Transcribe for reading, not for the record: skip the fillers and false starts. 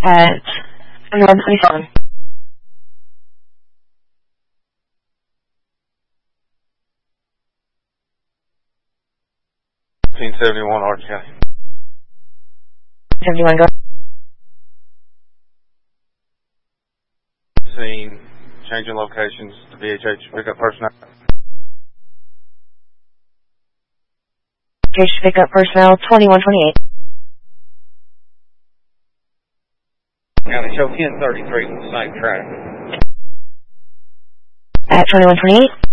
at 2127. 1571 Orange County. 71, go. Scene, changing locations to BHH pickup personnel. BHH pickup personnel, 2128. County show 1033 on the same track. At 2128.